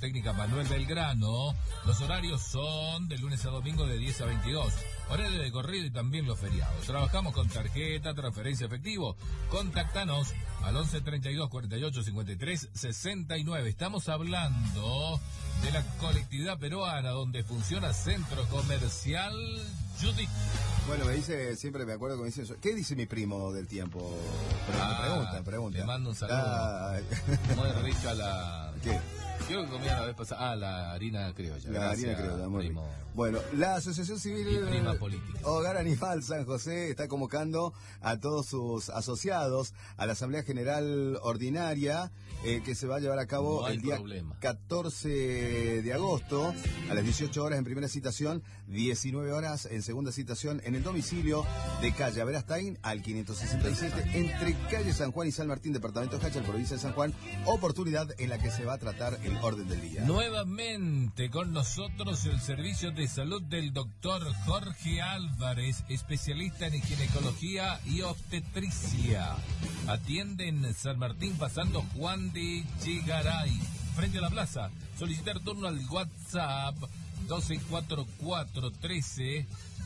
Técnica Manuel Belgrano. Los horarios son de lunes a domingo de 10 a 22. Horario de corrido y también los feriados. Trabajamos con tarjeta, transferencia, efectivo. Contactanos al 11 32 48 53 69. Estamos hablando de la colectividad peruana donde funciona Centro Comercial Judith. Bueno, me dice, siempre me acuerdo que me dicen eso. ¿Qué dice mi primo del tiempo? Pregunta. Le mando un saludo. Muy rica la... ¿Qué? Creo que comía la vez pasada. La harina criolla. La Gracias, harina criolla, muy primo. Bueno, la Asociación Civil Y prima política. Hogar Animal San José está convocando a todos sus asociados a la Asamblea General Ordinaria que se va a llevar a cabo el día 14 de agosto a las 18 horas en primera citación, 19 horas en segunda citación en el domicilio de calle Verastain al 567 entre calle San Juan y San Martín, departamento de Cachal, provincia de San Juan. Oportunidad en la que se va a tratar el orden del día. Nuevamente con nosotros el servicio de salud del doctor Jorge Álvarez, especialista en ginecología y obstetricia. Atiende en San Martín pasando Juan de Chigaray, frente a la plaza. Solicitar turno al WhatsApp 124413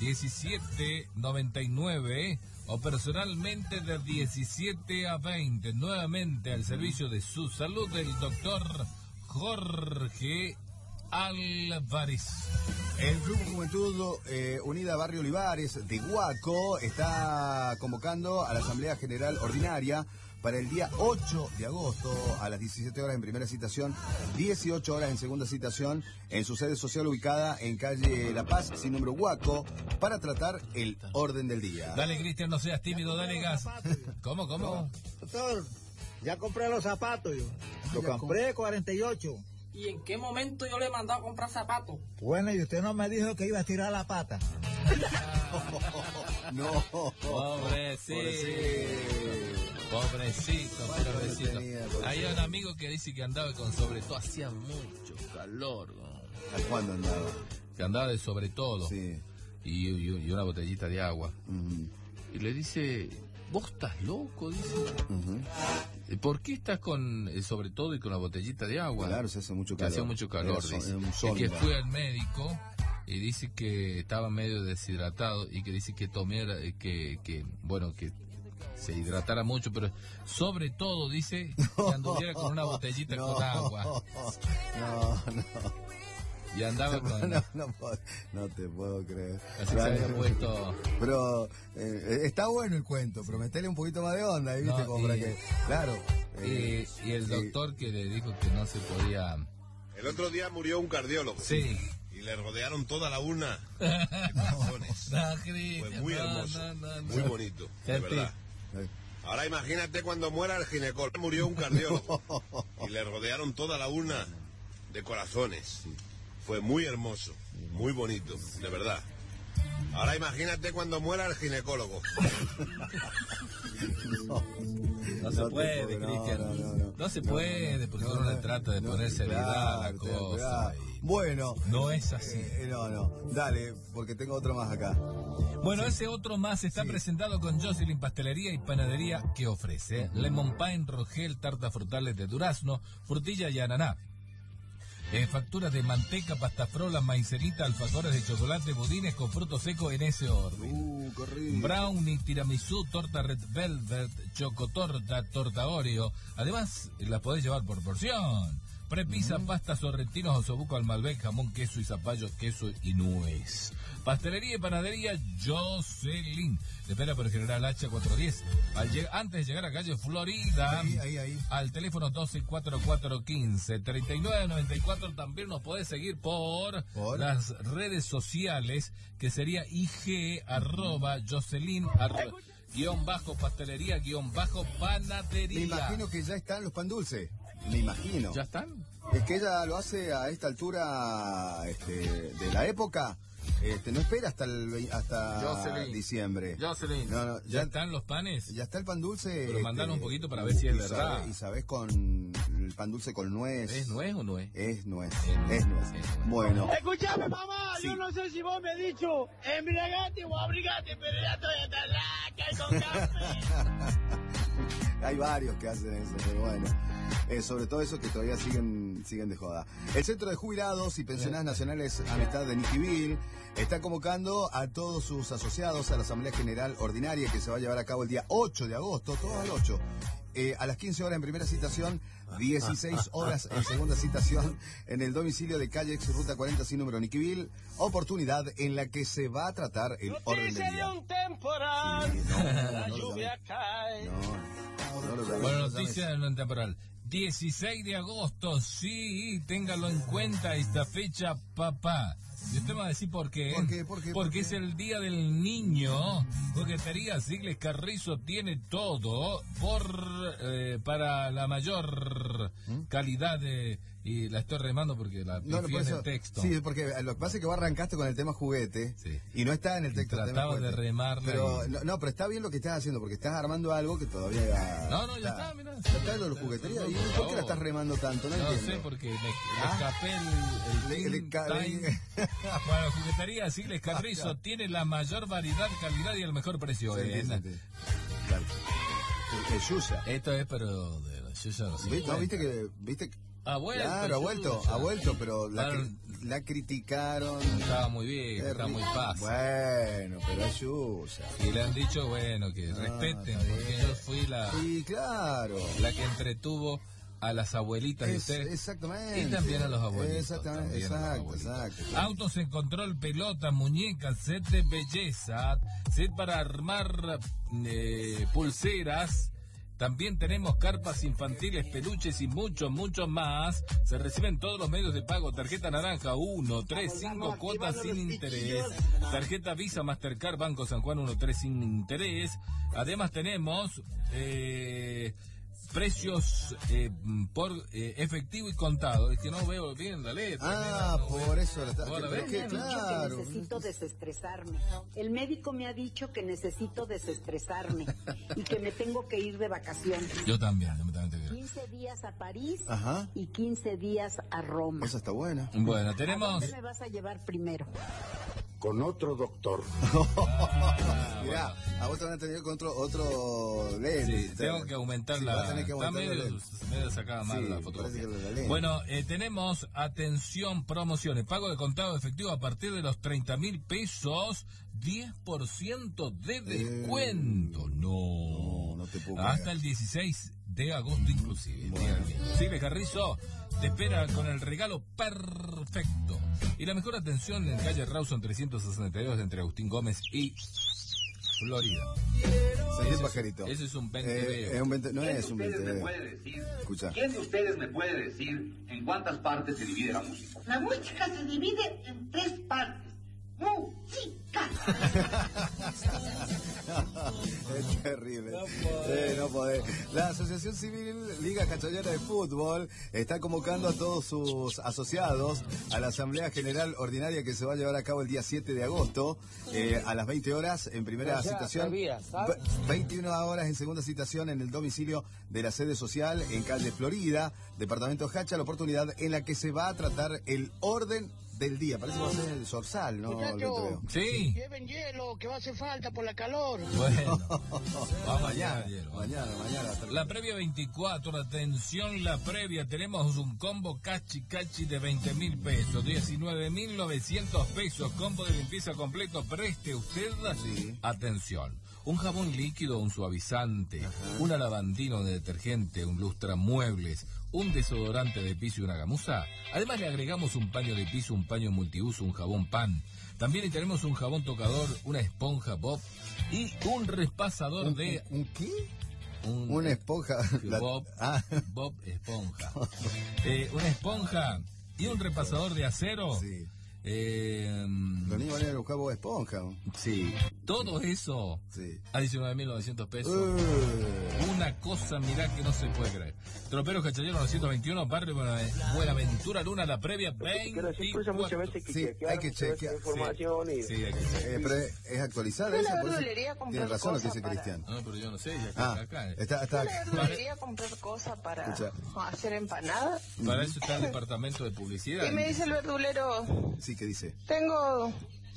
1799 o personalmente de 17 a 20. Nuevamente al servicio de su salud del doctor Jorge Álvarez. El Club Juventud Unida Barrio Olivares de Huaco está convocando a la Asamblea General Ordinaria para el día 8 de agosto a las 17 horas en primera citación, 18 horas en segunda citación, en su sede social ubicada en calle La Paz, sin número Huaco, para tratar el orden del día. Dale, Cristian, no seas tímido, dale gas. ¿Cómo? Doctor, ya compré los zapatos yo. Los compré 48. ¿Y en qué momento yo le he mandado a comprar zapatos? Bueno, y usted no me dijo que iba a tirar la pata. No. Pobrecito. Hay un amigo que dice que andaba con sobre todo, hacía mucho calor. ¿A cuándo andaba? Que andaba de sobre todo. Sí. Y una botellita de agua. Y le dice, ¿vos estás loco? Dice. ¿Por qué estás con sobre todo y con la botellita de agua? Claro, se hace mucho calor. Hacía mucho calor, dice. Es que fui al médico y dice que estaba medio deshidratado y que dice que tomara, que se hidratara mucho, pero sobre todo dice que anduviera con una botellita con agua. No. Y andaba con... No te puedo creer. Así se había puesto... Pero está bueno el cuento, pero metele un poquito más de onda ahí, ¿viste? Como para que... Claro. Y el doctor que le dijo que no se podía... El otro día murió un cardiólogo. Sí. Y le rodearon toda la urna de corazones. Fue muy hermoso, muy bonito, de verdad. Ahora imagínate cuando muera el ginecólogo. Murió un cardiólogo y le rodearon toda la urna de corazones. Fue muy hermoso, muy bonito, de verdad. Ahora imagínate cuando muera el ginecólogo. No se puede, Cristian. No se puede, porque uno le trata de poner seriedad a la cosa. Bueno. No es así. No. Dale, porque tengo otro más acá. Bueno, ese otro más está presentado con Jocelyn Pastelería y Panadería, que ofrece lemon pie, rogel, tartas frutales de durazno, frutilla y ananá. Facturas de manteca, pasta frola, maicenita, alfajores de chocolate, budines con frutos secos en ese orden. Brownie, tiramisú, torta red velvet, chocotorta, torta Oreo. Además, las podés llevar por porción. Prepisa, pastas sorrentinos, osobuco al malbec, jamón, queso y zapallo, queso y nuez. Pastelería y panadería Jocelyn. Te espera por General Hacha 410. Antes de llegar a calle Florida, ahí. Al teléfono 124415-3994. También nos podés seguir por las redes sociales, que sería IG @Jocelyn _pastelería _panadería. Me imagino que ya están los pan dulces. Me imagino. ¿Ya están? Es que ella lo hace a esta altura de la época. No espera hasta diciembre. Jocelyn. No, ¿Ya están los panes? Ya está el pan dulce. Pero mandanos un poquito para ver si es verdad. Y sabés con el pan dulce con nuez. ¿Es nuez o no es? Es nuez. Bueno. Escúchame, mamá. Sí. Yo no sé si vos me has dicho embriagate o abrigate, pero ya estoy hasta laca con café. Hay varios que hacen eso, pero bueno. Sobre todo eso que todavía siguen siguen de joda. El Centro de Jubilados y Pensionadas Nacionales Amistad de Niquivil está convocando a todos sus asociados a la Asamblea General Ordinaria que se va a llevar a cabo el día 8 de agosto, todos al 8. A las 15 horas en primera citación, 16 horas en segunda citación en el domicilio de calle ex ruta 40 sin número Niquivil, oportunidad en la que se va a tratar el orden del día. Un temporal, sí, la lluvia cae. Buena noticia en un temporal. 16 de agosto, sí, téngalo en cuenta esta fecha, papá. Y usted me va a decir por qué. Porque es el Día del Niño. Juguetería Sigles Carrizo tiene todo para la mayor calidad de... Y la estoy remando porque la pifié en el texto. Sí, porque lo que pasa es que vos arrancaste con el tema juguete y no está en el texto. Trataba de remarla. Pero, pero está bien lo que estás haciendo porque estás armando algo que todavía... No, ya está, mirá. Ya está lo de la juguetería. ¿Y por qué la estás remando tanto? No entiendo. Sé, porque le escapé el Bueno, la juguetería Sigles Carrizo tiene la mayor variedad, calidad y el mejor precio. Claro. El Yuya. Esto es, pero de la Yuya no sé. ¿Viste? Ha vuelto. Claro, ha vuelto, pero la criticaron. Estaba muy bien, estaba muy paz. Bueno, pero es Yuya. Y le han dicho, bueno, que respeten, porque yo fui la que entretuvo a las abuelitas de ustedes. Exactamente. Y también a los abuelitos. Exactamente, exacto. Autos en control, pelota, muñecas, set de belleza, set para armar pulseras. También tenemos carpas infantiles, peluches y mucho más. Se reciben todos los medios de pago. Tarjeta naranja 1, 3, 5 cuotas sin interés. Tarjeta Visa, Mastercard, Banco San Juan 1, 3 sin interés. Además tenemos precios por efectivo y contado. Es que no veo bien la letra. Por eso claro. Necesito desestresarme. El médico me ha dicho que necesito desestresarme y que me tengo que ir de vacaciones. Yo también te 15 días a París y 15 días a Roma. Esa está buena. Bueno, tenemos... ¿A dónde me vas a llevar primero? Con otro doctor. Mirá, a vos te van a tener con otro lente. Sí, tengo que aumentar está medio sacada mal la fotografía. Bueno, tenemos, atención, promociones. Pago de contado efectivo a partir de los 30.000 pesos, 10% de descuento. No te puedo hasta el 16 de agosto inclusive. Sigles Carrizo te espera con el regalo perfecto. Y la mejor atención en calle Rawson 362 entre Agustín Gómez y Florida. Pajarito. Ese es un 20 no es un 20 Escucha. ¿Quién de ustedes me puede decir en cuántas partes se divide la música? La música se divide en 3 partes. ¡Música! Es terrible. No podés. La Asociación Civil Liga Cachallera de Fútbol está convocando a todos sus asociados a la Asamblea General Ordinaria que se va a llevar a cabo el día 7 de agosto a las 20 horas en primera citación, 21 horas en segunda citación en el domicilio de la sede social en calle Florida, departamento Hacha, la oportunidad en la que se va a tratar el orden del día. Parece que va a ser el Sorsal, ¿no? Muchacho, sí. Lleven hielo, que va a hacer falta por la calor. Bueno, vamos mañana. La previa 24, atención, la previa. Tenemos un combo cachi de 20.000 pesos, 19.900 pesos, combo de limpieza completo. Preste usted atención. Un jabón líquido, un suavizante, una lavandina de detergente, un lustramuebles, un desodorante de piso y una gamuza. Además le agregamos un paño de piso, un paño multiuso, un jabón pan. También le tenemos un jabón tocador, una esponja Bob y un repasador ¿Un qué? Una esponja. Bob esponja. Una esponja y un repasador de acero. Sí. Los niños van a buscar Bob Esponja. Sí, todo eso a 19.900 pesos. Una cosa, mirá, que no se puede creer. Troperos Cachallero 921, barrio Buenaventura, Luna, la previa 24. Muchas veces hay que chequear información y... Sí, hay que chequear. Pero es actualizada esa, por eso tiene razón lo que dice Cristian. No, pero yo no sé, ya acá. Está debería comprar cosas para hacer empanadas. Para eso está el departamento de publicidad. Y me dice el verdulero... Sí, ¿qué dice? Tengo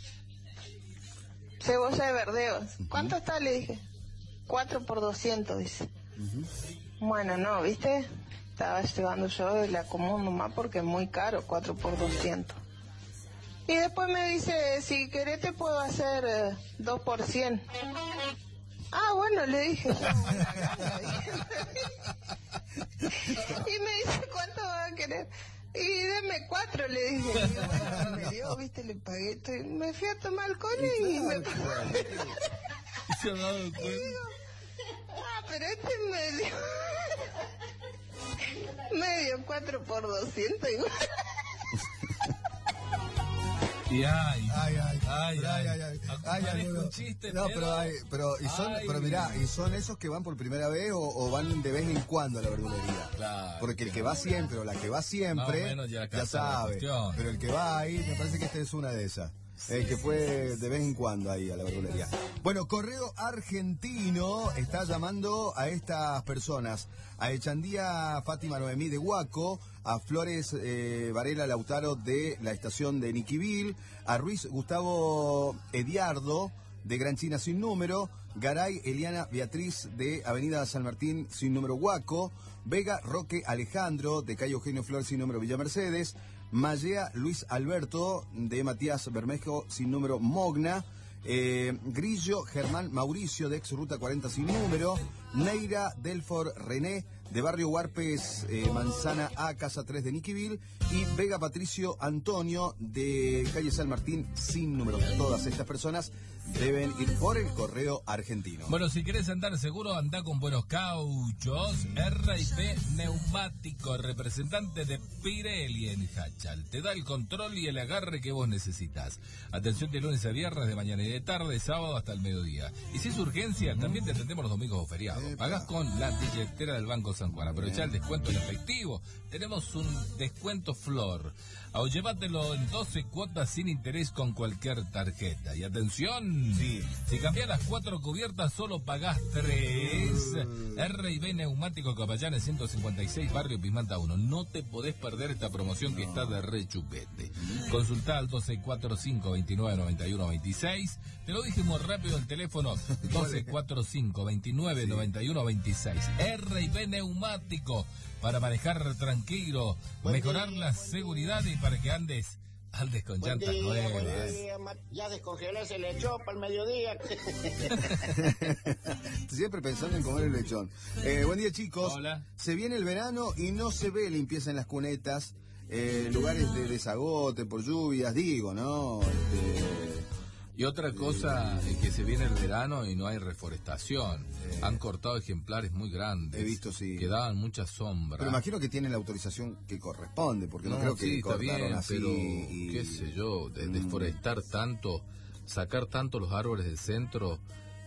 cebolla de verdeos. ¿Cuánto está? Le dije. 4 por 200, dice. Bueno, no, ¿viste? estaba llevando yo y le acomodo nomás porque es muy caro, 4 por 200. Y después me dice, si querés te puedo hacer 2 por 100. Ah, bueno, le dije. Y me dice, ¿cuánto va a querer? Y deme 4, le dije. Y bueno, me dio, viste, le pagué. Me fui a tomar alcohol y me... Se ha dado cuenta. Y digo, pero este me dio 4 por 200 igual. Y ay, chiste, no, pero mirá, y son esos que van por primera vez o van de vez en cuando a la verdulería. Claro. Porque el que va siempre o la que va siempre, ya sabe. Pero el que va ahí, me parece que esta es una de esas. El que fue de vez en cuando ahí a la verdulería. Bueno, Correo Argentino está llamando a estas personas. A Echandía Fátima Noemí de Huaco, a Flores Varela Lautaro de la estación de Niquivil, a Ruiz Gustavo Ediardo de Gran China sin número, Garay Eliana Beatriz de Avenida San Martín sin número Huaco, Vega Roque Alejandro de Calle Eugenio Flores sin número Villa Mercedes, Mallea Luis Alberto de Matías Bermejo sin número Mogna, Grillo Germán Mauricio de ex Ruta 40 sin número, Neira Delfor René de Barrio Huarpes, Manzana A, Casa 3 de Niquivil, y Vega Patricio Antonio de Calle San Martín sin número. Todas estas personas deben ir por el Correo Argentino. Bueno, si querés andar seguro, anda con buenos cauchos. R&P Neumático, representante de Pirelli en Hachal. Te da el control y el agarre que vos necesitas. Atención de lunes a viernes, de mañana y de tarde, sábado hasta el mediodía. Y si es urgencia, también te atendemos los domingos o feriados. Pagás con la billetera del Banco San Juan. Aprovechá el descuento en efectivo. Tenemos un descuento Flor. O llévatelo en 12 cuotas sin interés con cualquier tarjeta. Y atención, si cambias las 4 cubiertas solo pagás 3. R&B Neumático Caballanes 156, Barrio Pimanta 1. No te podés perder esta promoción que está de rechupete. Consultá al 1245-2991-26. Te lo dije muy rápido el teléfono, 1245-2991-26. R&B Neumático, para manejar tranquilo, mejorar la seguridad y para que andes con llantas nuevas. Ya descongelarse el lechón para el mediodía. Siempre pensando en comer el lechón. Buen día, chicos. Hola. Se viene el verano y no se ve limpieza en las cunetas, lugares de desagote por lluvias, digo, ¿no? Y otra cosa es que se viene el verano y no hay reforestación. Han cortado ejemplares muy grandes. He visto, sí. Que daban mucha sombra. Pero imagino que tienen la autorización que corresponde, porque no creo que cortaron bien, así. Pero, qué sé yo, deforestar tanto, sacar tanto los árboles del centro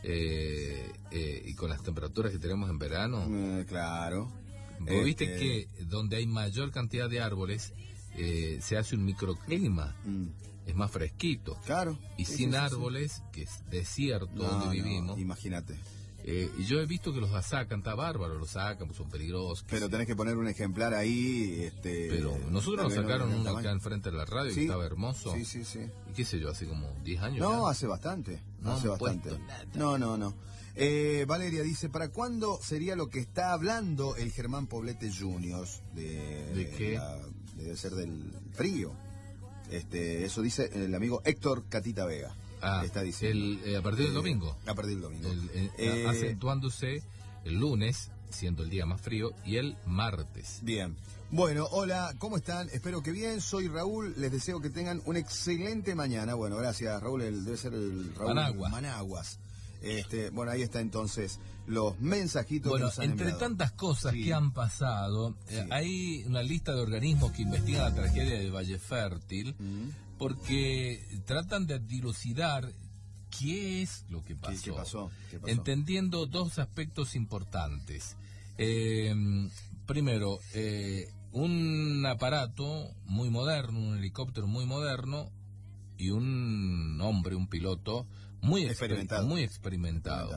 y con las temperaturas que tenemos en verano. Claro. Vos viste que donde hay mayor cantidad de árboles se hace un microclima. Es más fresquito. Claro. Y sin árboles, que es desierto donde vivimos. Imagínate. Y yo he visto que los sacan, está bárbaro, los sacan, pues son peligrosos. Pero tenés que poner un ejemplar ahí. Pero nosotros nos sacaron uno acá enfrente de la radio, que estaba hermoso. Sí. ¿Y qué sé yo, hace como 10 años? No, hace bastante. Hace bastante. No. Valeria dice, ¿para cuándo sería lo que está hablando el Germán Poblete Jr.? ¿De qué? Debe ser del frío. Eso dice el amigo Héctor Catita Vega. Está diciendo. A partir del domingo. A partir del domingo. Acentuándose el lunes, siendo el día más frío, y el martes. Bien. Bueno, hola, ¿cómo están? Espero que bien. Soy Raúl. Les deseo que tengan una excelente mañana. Bueno, gracias, Raúl. Debe ser el Raúl Managuas. Bueno, ahí está entonces los mensajitos. Bueno, que nos han entre enviado. tantas cosas que han pasado, hay una lista de organismos que investigan la tragedia de Valle Fértil, porque tratan de dilucidar qué es lo que pasó. ¿Qué pasó? Entendiendo dos aspectos importantes. Primero, un aparato muy moderno, un helicóptero muy moderno, y un hombre, un piloto muy experimentado.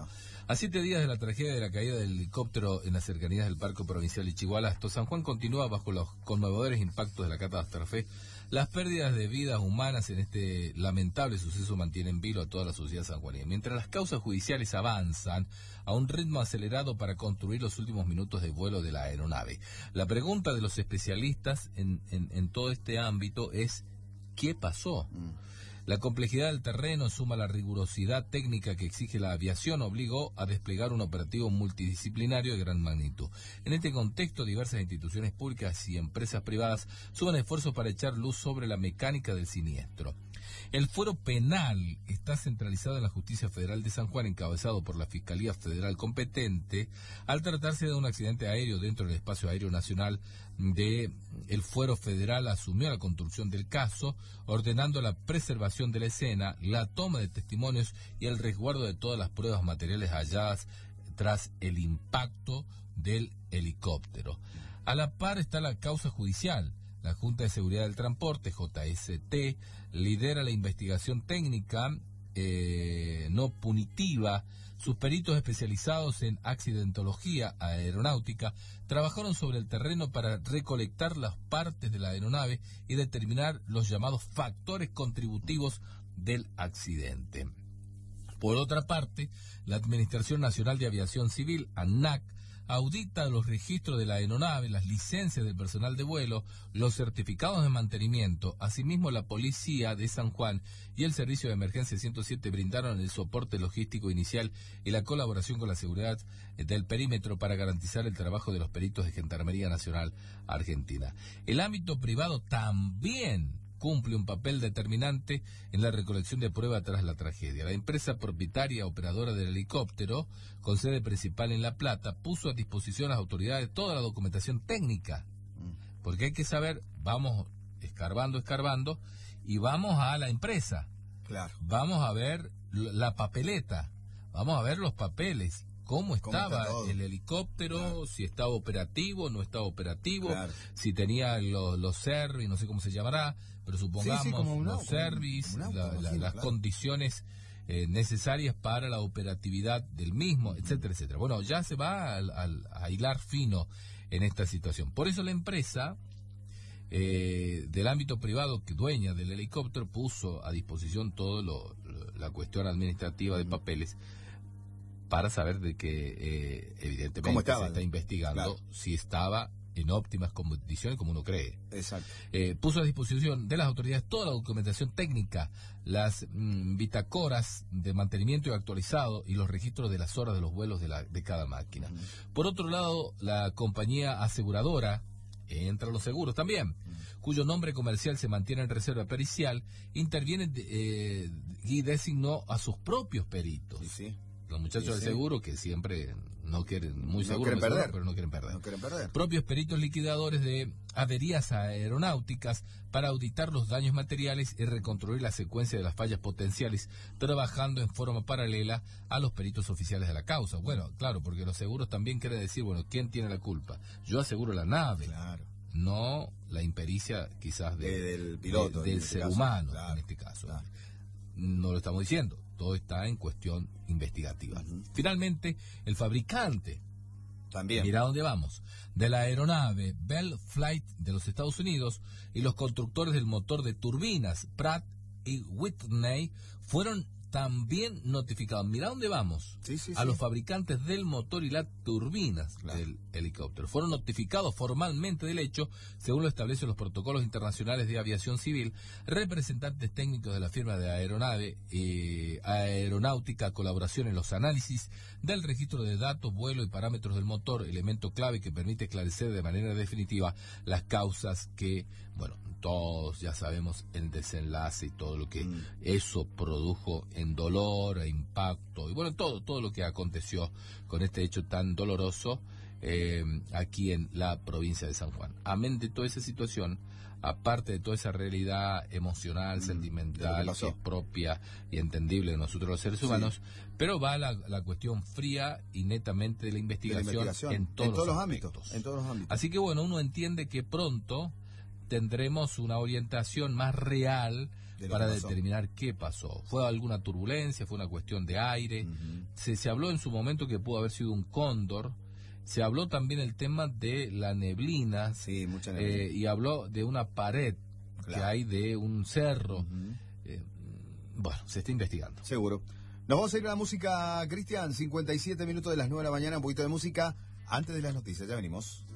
A 7 días de la tragedia de la caída del helicóptero en las cercanías del Parque Provincial Ichigualasto, San Juan continúa bajo los conmovedores impactos de la catástrofe. Las pérdidas de vidas humanas en este lamentable suceso mantienen vilo a toda la sociedad sanjuanina. Mientras las causas judiciales avanzan a un ritmo acelerado para construir los últimos minutos de vuelo de la aeronave. La pregunta de los especialistas en todo este ámbito es ¿qué pasó? La complejidad del terreno, suma la rigurosidad técnica que exige la aviación, obligó a desplegar un operativo multidisciplinario de gran magnitud. En este contexto, diversas instituciones públicas y empresas privadas suman esfuerzos para echar luz sobre la mecánica del siniestro. El fuero penal está centralizado en la Justicia Federal de San Juan, encabezado por la Fiscalía Federal competente, al tratarse de un accidente aéreo dentro del espacio aéreo nacional. El fuero federal asumió la conducción del caso, ordenando la preservación de la escena, la toma de testimonios y el resguardo de todas las pruebas materiales halladas tras el impacto del helicóptero. A la par está la causa judicial. La Junta de Seguridad del Transporte, JST, lidera la investigación técnica no punitiva. Sus peritos especializados en accidentología aeronáutica trabajaron sobre el terreno para recolectar las partes de la aeronave y determinar los llamados factores contributivos del accidente. Por otra parte, la Administración Nacional de Aviación Civil, ANAC, audita los registros de la aeronave, las licencias del personal de vuelo, los certificados de mantenimiento. Asimismo, la Policía de San Juan y el Servicio de Emergencia 107 brindaron el soporte logístico inicial y la colaboración con la seguridad del perímetro para garantizar el trabajo de los peritos de Gendarmería Nacional Argentina. El ámbito privado también cumple un papel determinante en la recolección de pruebas tras la tragedia. La empresa propietaria operadora del helicóptero, con sede principal en La Plata, puso a disposición a las autoridades toda la documentación técnica. Porque hay que saber, vamos escarbando y vamos a la empresa. Claro. Vamos a ver la papeleta, vamos a ver los papeles. ¿Cómo estaba el helicóptero? Claro. Si estaba operativo, no estaba operativo, claro. Si tenía los service, no sé cómo se llamará, pero supongamos los service, las condiciones necesarias para la operatividad del mismo, etcétera, etcétera. Bueno, ya se va a hilar fino en esta situación. Por eso la empresa del ámbito privado, que dueña del helicóptero, puso a disposición toda la cuestión administrativa de papeles, para saber de que evidentemente se está investigando, claro, si estaba en óptimas condiciones como uno cree. Exacto. Puso a disposición de las autoridades toda la documentación técnica, las bitácoras de mantenimiento actualizado y los registros de las horas de los vuelos de cada máquina. Por otro lado, la compañía aseguradora, entre los seguros también, cuyo nombre comercial se mantiene en reserva pericial, interviene y designó a sus propios peritos. Sí. Los muchachos del seguro, que siempre no quieren, muy seguros, pero no quieren perder. Propios peritos liquidadores de averías aeronáuticas para auditar los daños materiales y reconstruir la secuencia de las fallas potenciales, trabajando en forma paralela a los peritos oficiales de la causa. Bueno, claro, porque los seguros también quieren decir, bueno, ¿quién tiene la culpa? Yo aseguro la nave. Claro. No la impericia quizás del piloto, del ser humano, claro, en este caso. Claro. No lo estamos diciendo. Todo está en cuestión investigativa. Finalmente, el fabricante, también, mira dónde vamos, de la aeronave Bell Flight de los Estados Unidos y los constructores del motor de turbinas Pratt y Whitney fueron también notificados. Mira dónde vamos. A los fabricantes del motor y las turbinas, claro, del helicóptero. Fueron notificados formalmente del hecho, según lo establecen los protocolos internacionales de aviación civil. Representantes técnicos de la firma de aeronáutica, colaboración en los análisis del registro de datos, vuelo y parámetros del motor, elemento clave que permite esclarecer de manera definitiva las causas que, bueno, todos ya sabemos el desenlace y todo lo que eso produjo en dolor e impacto, y bueno, todo lo que aconteció con este hecho tan doloroso aquí en la provincia de San Juan. Amén de toda esa situación, aparte de toda esa realidad emocional, sentimental, que es propia y entendible de nosotros los seres humanos, pero va la cuestión fría y netamente de la investigación, en todos los ámbitos. Así que bueno, uno entiende que pronto tendremos una orientación más real para determinar qué pasó. ¿Fue alguna turbulencia? ¿Fue una cuestión de aire? Se habló en su momento que pudo haber sido un cóndor. Se habló también el tema de la neblina. Sí, mucha neblina. Y habló de una pared que hay de un cerro. Bueno, se está investigando. Seguro. Nos vamos a ir a la música, Cristian. 57 minutos de las 9 de la mañana, un poquito de música antes de las noticias. Ya venimos.